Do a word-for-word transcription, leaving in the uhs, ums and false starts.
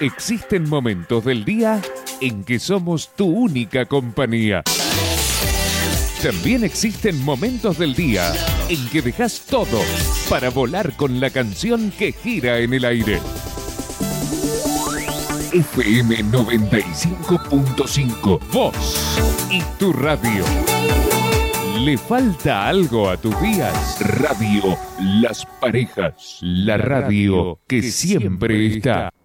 Existen momentos del día en que somos tu única compañía. También existen momentos del día en que dejas todo para volar con la canción que gira en el aire. F M noventa y cinco punto cinco, vos y tu radio. ¿Le falta algo a tus días? Radio Las Parejas, la radio que siempre está.